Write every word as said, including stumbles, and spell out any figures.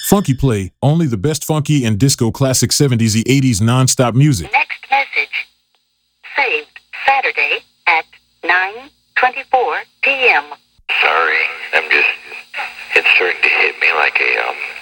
Funky Play, only the best funky and disco classic seventies and eighties non-stop music. Next message. Saved Saturday at nine twenty-four p.m. Sorry, I'm just, it's starting to hit me like a, um,